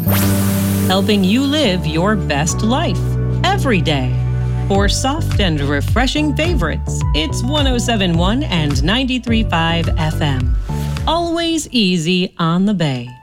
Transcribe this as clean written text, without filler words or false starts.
Helping you live your best life every day. For soft and refreshing favorites, it's 107.1 and 93.5 FM. Always easy on the Bay.